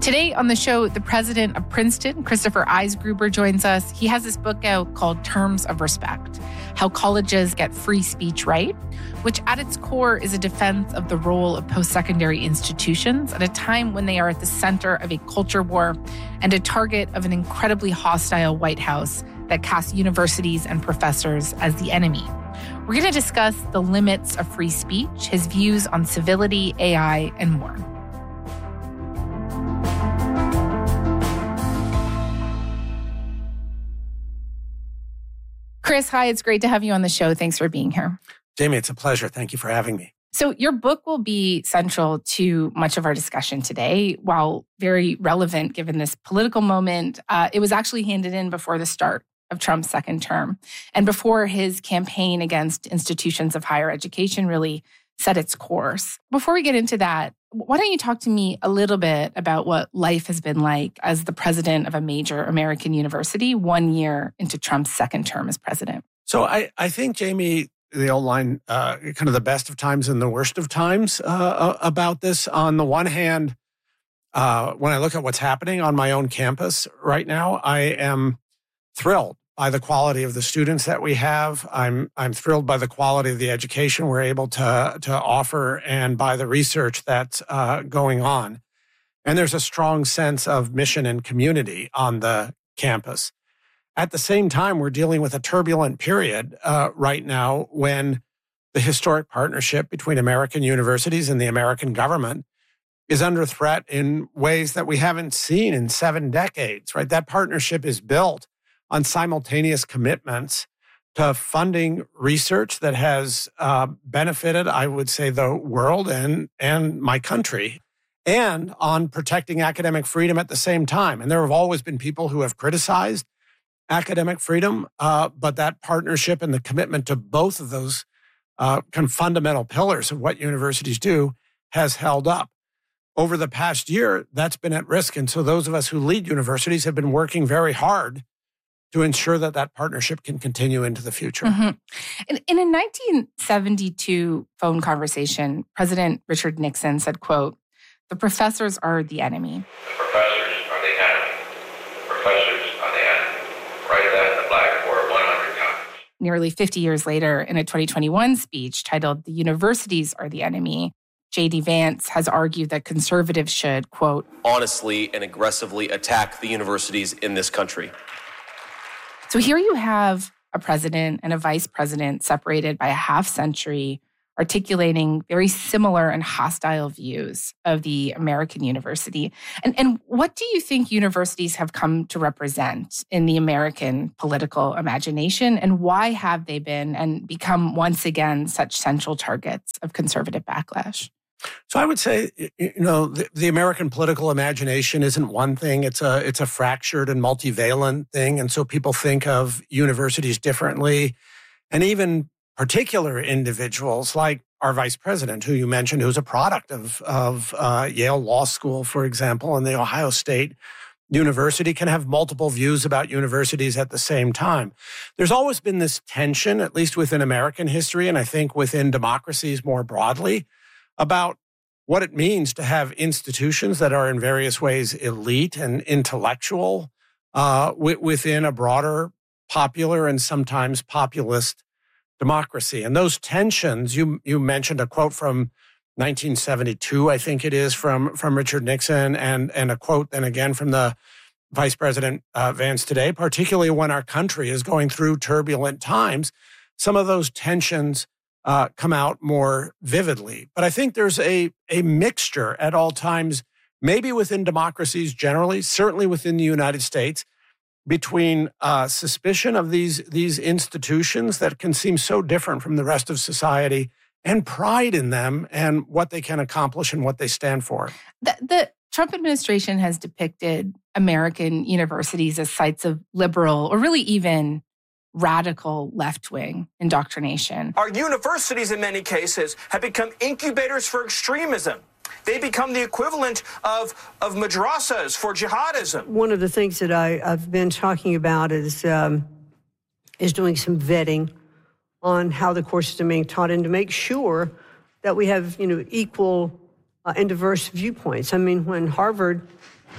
Today on the show, the president of Princeton, Christopher Eisgruber, joins us. He has this book out called Terms of Respect: How Colleges Get Free Speech Right, which at its core is a defense of the role of post-secondary institutions at a time when they are at the center of a culture war and a target of an incredibly hostile White House that casts universities and professors as the enemy. We're going to discuss the limits of free speech, his views on civility, AI, and more. Chris, hi, it's great to have you on the show. Thanks for being here. Jamie, it's a pleasure. Thank you for having me. So your book will be central to much of our discussion today. While very relevant given this political moment, it was actually handed in before the start of Trump's second term and before his campaign against institutions of higher education really set its course. Before we get into that, why don't you talk to me a little bit about what life has been like as the president of a major American university 1 year into Trump's second term as president? So I think, Jamie, the old line, kind of the best of times and the worst of times about this. On the one hand, when I look at what's happening on my own campus right now, I am thrilled by the quality of the students that we have. I'm thrilled by the quality of the education we're able to offer and by the research that's going on. And there's a strong sense of mission and community on the campus. At the same time, we're dealing with a turbulent period right now when the historic partnership between American universities and the American government is under threat in ways that we haven't seen in 7 decades, right? That partnership is built on simultaneous commitments to funding research that has benefited, I would say, the world and my country, and on protecting academic freedom at the same time. And there have always been people who have criticized academic freedom, but that partnership and the commitment to both of those kind of fundamental pillars of what universities do has held up. Over the past year, that's been at risk. And so those of us who lead universities have been working very hard to ensure that that partnership can continue into the future. Mm-hmm. In a 1972 phone conversation, President Richard Nixon said, quote, "The professors are the enemy." The professors are the enemy. The professors are the enemy. Write that in the blackboard 100 times. Nearly 50 years later, in a 2021 speech titled "The Universities Are the Enemy," J.D. Vance has argued that conservatives should, quote, honestly and aggressively attack the universities in this country. So here you have a president and a vice president separated by a half century, articulating very similar and hostile views of the American university. And what do you think universities have come to represent in the American political imagination? And why have they been and become once again such central targets of conservative backlash? So I would say, the American political imagination isn't one thing. It's a fractured and multivalent thing. And so people think of universities differently. And even particular individuals like our vice president, who you mentioned, who's a product of Yale Law School, for example, and the Ohio State University, can have multiple views about universities at the same time. There's always been this tension, at least within American history, and I think within democracies more broadly, about what it means to have institutions that are in various ways elite and intellectual within a broader popular and sometimes populist democracy. And those tensions, you mentioned a quote from 1972, I think it is, from Richard Nixon, and a quote then again from the Vice President Vance today, particularly when our country is going through turbulent times. Some of those tensions come out more vividly. But I think there's a mixture at all times, maybe within democracies generally, certainly within the United States, between suspicion of these institutions that can seem so different from the rest of society and pride in them and what they can accomplish and what they stand for. The Trump administration has depicted American universities as sites of liberal or really even radical left-wing indoctrination. Our universities, in many cases, have become incubators for extremism. They become the equivalent of madrasas for jihadism. One of the things that I've been talking about is doing some vetting on how the courses are being taught and to make sure that we have, equal and diverse viewpoints. I mean, when Harvard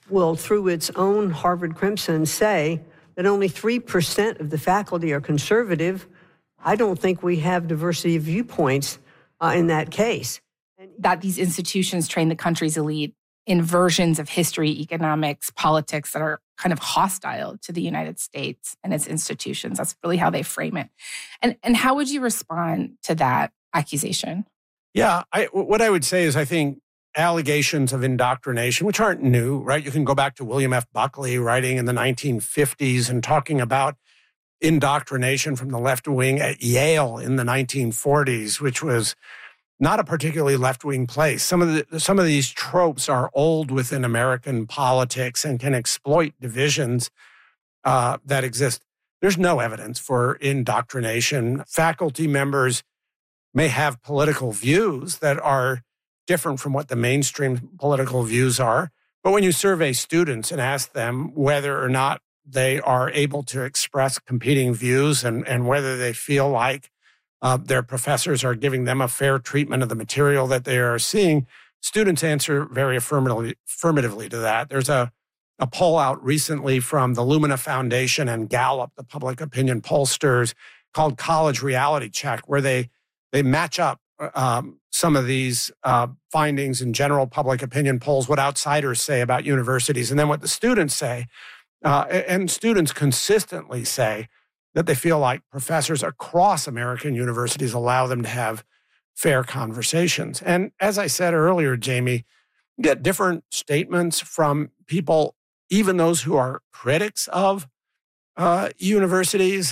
will, through its own Harvard Crimson, say that only 3% of the faculty are conservative, I don't think we have diversity of viewpoints in that case. That these institutions train the country's elite in versions of history, economics, politics that are kind of hostile to the United States and its institutions. That's really how they frame it. And how would you respond to that accusation? Yeah, what I would say is I think allegations of indoctrination, which aren't new, right? You can go back to William F. Buckley writing in the 1950s and talking about indoctrination from the left wing at Yale in the 1940s, which was not a particularly left-wing place. Some of these tropes are old within American politics and can exploit divisions that exist. There's no evidence for indoctrination. Faculty members may have political views that are different from what the mainstream political views are. But when you survey students and ask them whether or not they are able to express competing views and whether they feel like their professors are giving them a fair treatment of the material that they are seeing, students answer very affirmatively to that. There's a poll out recently from the Lumina Foundation and Gallup, the public opinion pollsters, called College Reality Check, where they match up some of these findings in general public opinion polls, what outsiders say about universities, and then what the students say. And students consistently say that they feel like professors across American universities allow them to have fair conversations. And as I said earlier, Jamie, you get different statements from people, even those who are critics of universities.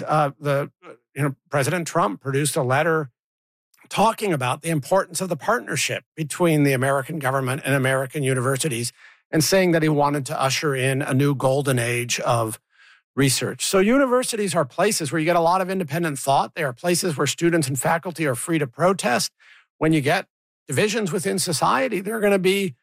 President Trump produced a letter talking about the importance of the partnership between the American government and American universities and saying that he wanted to usher in a new golden age of research. So universities are places where you get a lot of independent thought. They are places where students and faculty are free to protest. When you get divisions within society, they're going to be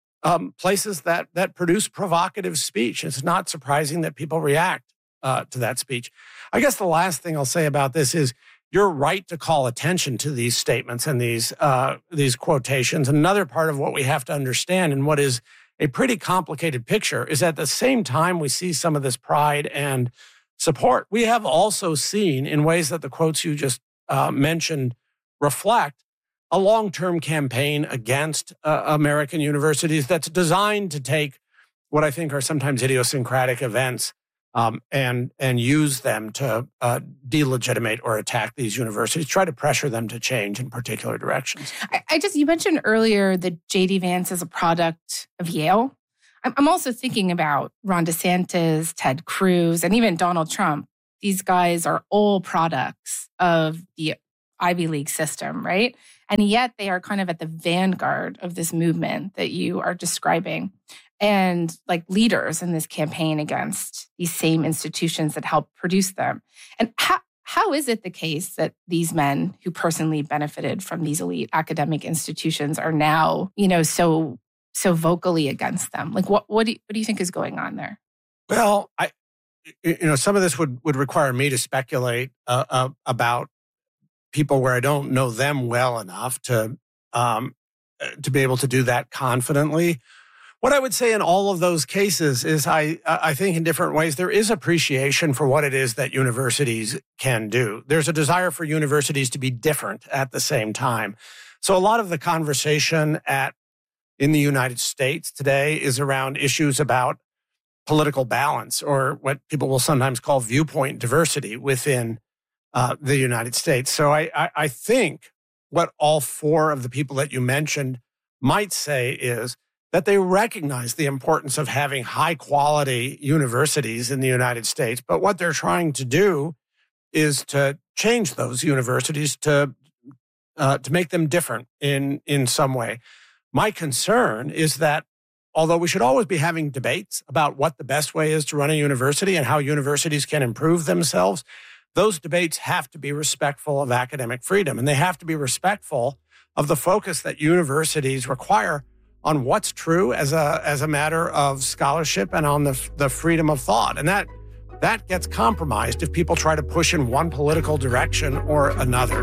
places that produce provocative speech. It's not surprising that people react to that speech. I guess the last thing I'll say about this is you're right to call attention to these statements and these quotations. Another part of what we have to understand and what is a pretty complicated picture is at the same time we see some of this pride and support, we have also seen, in ways that the quotes you just mentioned reflect, a long-term campaign against American universities that's designed to take what I think are sometimes idiosyncratic events and use them to delegitimate or attack these universities, try to pressure them to change in particular directions. You mentioned earlier that J.D. Vance is a product of Yale. I'm also thinking about Ron DeSantis, Ted Cruz, and even Donald Trump. These guys are all products of the Ivy League system, right? And yet they are kind of at the vanguard of this movement that you are describing, and like leaders in this campaign against these same institutions that help produce them. And how is it the case that these men who personally benefited from these elite academic institutions are now, so vocally against them? Like, what do you think is going on there? Well, some of this would require me to speculate about people where I don't know them well enough to be able to do that confidently. What I would say in all of those cases is I think in different ways there is appreciation for what it is that universities can do. There's a desire for universities to be different at the same time. So a lot of the conversation in the United States today is around issues about political balance, or what people will sometimes call viewpoint diversity within the United States. So I think what all four of the people that you mentioned might say is that they recognize the importance of having high quality universities in the United States. But what they're trying to do is to change those universities to make them different in some way. My concern is that although we should always be having debates about what the best way is to run a university and how universities can improve themselves, those debates have to be respectful of academic freedom, and they have to be respectful of the focus that universities require on what's true as a matter of scholarship and on the freedom of thought. And that gets compromised if people try to push in one political direction or another.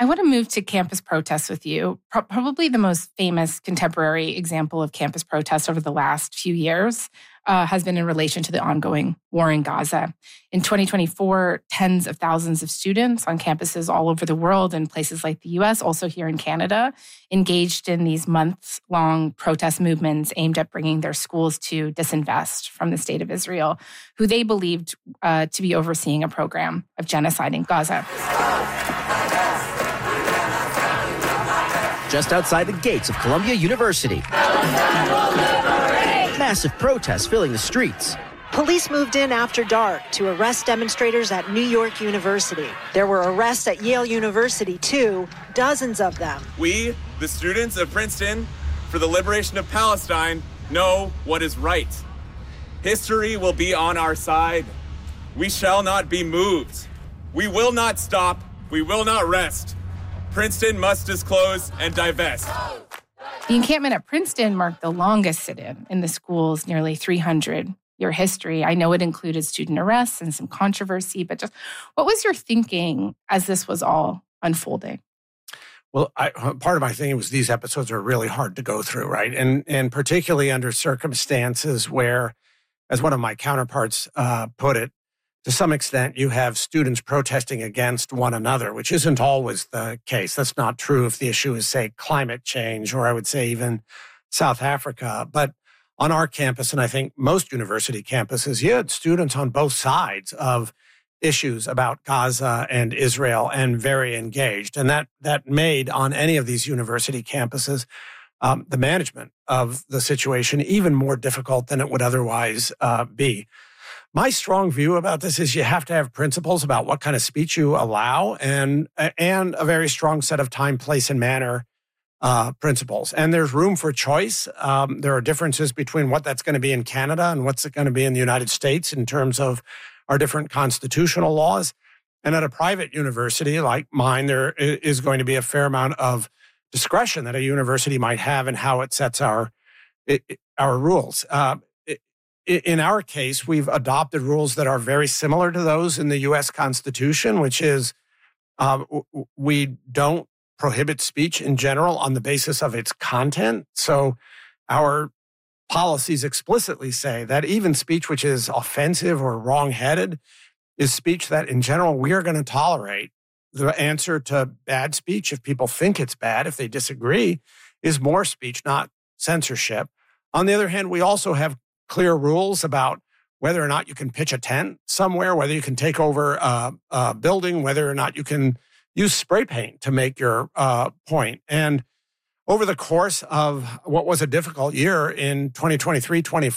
want to move to campus protests with you. Probably the most famous contemporary example of campus protests over the last few years has been in relation to the ongoing war in Gaza. In 2024, tens of thousands of students on campuses all over the world and places like the US, also here in Canada, engaged in these months-long protest movements aimed at bringing their schools to disinvest from the state of Israel, who they believed to be overseeing a program of genocide in Gaza. Just outside the gates of Columbia University. Massive protests filling the streets. Police moved in after dark to arrest demonstrators at New York University. There were arrests at Yale University, too, dozens of them. We, the students of Princeton, for the liberation of Palestine, know what is right. History will be on our side. We shall not be moved. We will not stop. We will not rest. Princeton must disclose and divest. The encampment at Princeton marked the longest sit-in in the school's nearly 300-year history. I know it included student arrests and some controversy, but just what was your thinking as this was all unfolding? Well, part of my thinking was these episodes are really hard to go through, right? And particularly under circumstances where, as one of my counterparts put it, to some extent, you have students protesting against one another, which isn't always the case. That's not true if the issue is, say, climate change, or I would say even South Africa. But on our campus, and I think most university campuses, you had students on both sides of issues about Gaza and Israel and very engaged. And that made on any of these university campuses the management of the situation even more difficult than it would otherwise be. My strong view about this is you have to have principles about what kind of speech you allow and a very strong set of time, place, and manner principles. And there's room for choice. There are differences between what that's going to be in Canada and what's it going to be in the United States in terms of our different constitutional laws. And at a private university like mine, there is going to be a fair amount of discretion that a university might have in how it sets our rules. In our case, we've adopted rules that are very similar to those in the U.S. Constitution, which is we don't prohibit speech in general on the basis of its content. So our policies explicitly say that even speech which is offensive or wrong-headed is speech that in general we are going to tolerate. The answer to bad speech, if people think it's bad, if they disagree, is more speech, not censorship. On the other hand, we also have clear rules about whether or not you can pitch a tent somewhere, whether you can take over a building, whether or not you can use spray paint to make your point. And over the course of what was a difficult year in 2023-24,